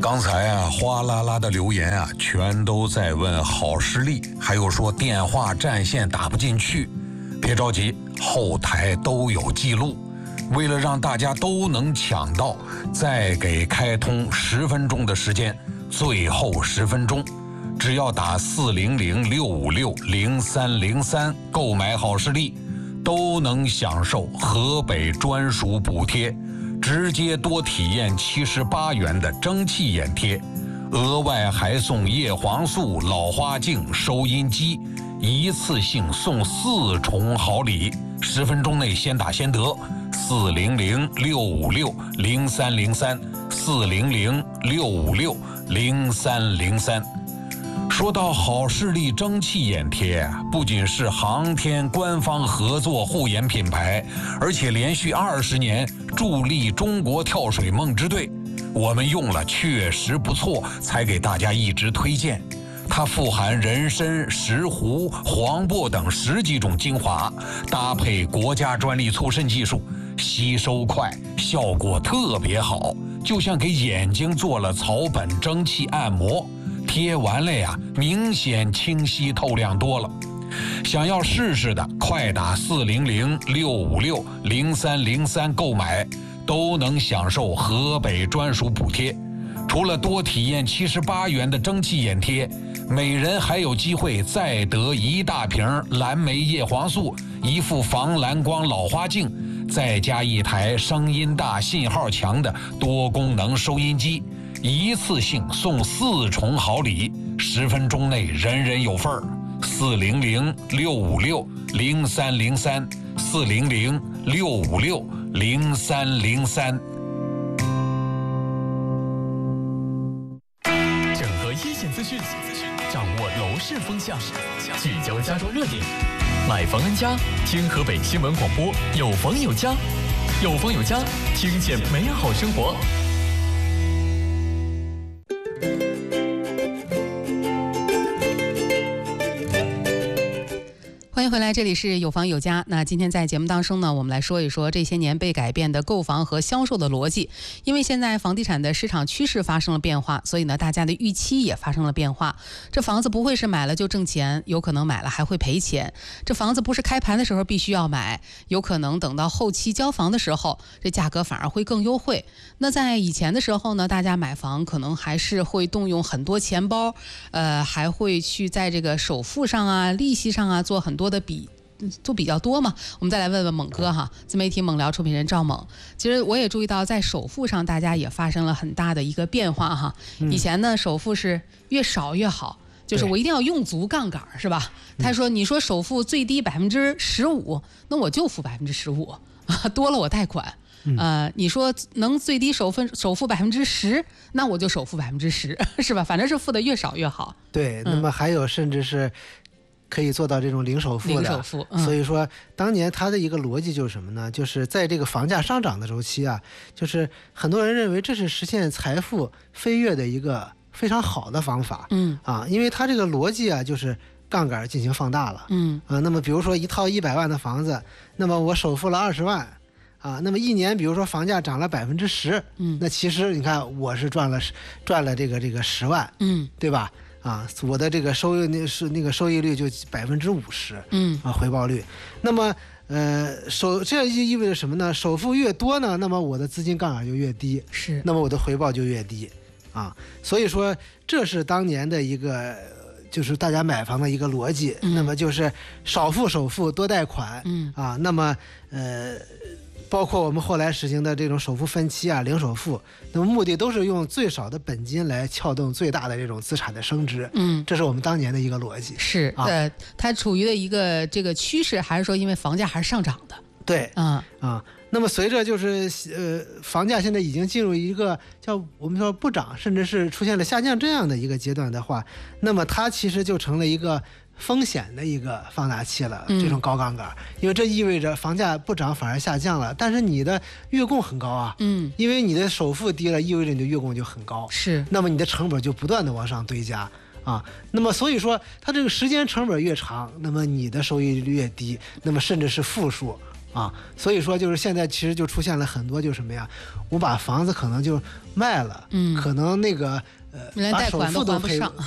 刚才啊，哗啦啦的留言啊，全都在问好视力，还有说电话占线打不进去。别着急，后台都有记录。为了让大家都能抢到，再给开通10分钟的时间，最后10分钟，只要打400-656-0303购买好视力，都能享受河北专属补贴。直接多体验78元的蒸汽眼贴，额外还送叶黄素、老花镜、收音机，一次性送4重好礼。10分钟内先打先得，400-656-0303 400-656-0303。说到好视力蒸汽眼贴，不仅是航天官方合作护眼品牌，而且连续20年助力中国跳水梦之队。我们用了确实不错，才给大家一直推荐。它富含人参、石斛、黄柏等10几种精华，搭配国家专利促渗技术，吸收快，效果特别好，就像给眼睛做了草本蒸汽按摩。贴完了呀，明显清晰透亮多了。想要试试的，快打400-656-0303购买，都能享受河北专属补贴。除了多体验78元的蒸汽眼贴，每人还有机会再得1大瓶蓝莓叶黄素、1副防蓝光老花镜，再加1台声音大、信号强的多功能收音机。一次性送4重好礼，10分钟内人人有份儿。400-656-0303 400-656-0303。 整合一线资讯，掌握楼市风向，聚焦家中热点。买房安家，听河北新闻广播，有房有家，有房有家，听见美好生活。 欢迎回来，这里是有房有家。那今天在节目当中呢，我们来说一说这些年被改变的购房和销售的逻辑。因为现在房地产的市场趋势发生了变化，所以呢，大家的预期也发生了变化。这房子不会是买了就挣钱，有可能买了还会赔钱。这房子不是开盘的时候必须要买，有可能等到后期交房的时候，这价格反而会更优惠。那在以前的时候呢，大家买房可能还是会动用很多钱包，还会去在这个首付上啊、利息上啊做很多的都比较多嘛。我们再来问问猛哥哈，自媒体猛聊出品人赵猛。其实我也注意到，在首付上大家也发生了很大的一个变化哈。以前呢，首付是越少越好，就是我一定要用足杠杆，是吧？他说，你说首付最低15%，那我就付15%，多了我贷款。你说能最低首付10%，那我就首付10%，是吧？反正是付的越少越好。 对，那么还有甚至是可以做到这种零首付的。所以说当年他的一个逻辑就是什么呢？就是在这个房价上涨的周期啊，就是很多人认为这是实现财富飞跃的一个非常好的方法。因为他这个逻辑啊，就是杠杆进行放大了。那么比如说一套100万的房子，那么我首付了20万。那么一年，比如说房价涨了10%，那其实你看我是赚了这个10万，对吧？我的这个收益率就50%，回报率。那么这样就意味着什么呢？首付越多呢，那么我的资金杠杆就越低，那么我的回报就越低所以说这是当年的一个就是大家买房的一个逻辑。那么就是少付首付，多贷款，那么包括我们后来实行的这种首付分期啊、零首付，那么目的都是用最少的本金来撬动最大的这种资产的升值。这是我们当年的一个逻辑。是它处于的一个这个趋势，还是说因为房价还是上涨的？ 对，那么随着就是房价现在已经进入一个叫我们说不涨，甚至是出现了下降这样的一个阶段的话，那么它其实就成了一个风险的一个放大器了。这种高杠杆，因为这意味着房价不涨反而下降了，但是你的月供很高啊。因为你的首付低了，意味着你的月供就很高。那么你的成本就不断的往上堆加。那么所以说它这个时间成本越长，那么你的收益率越低，那么甚至是负数啊。所以说就是现在其实就出现了很多就什么呀，我把房子可能就卖了，可能那个连贷款都还不上。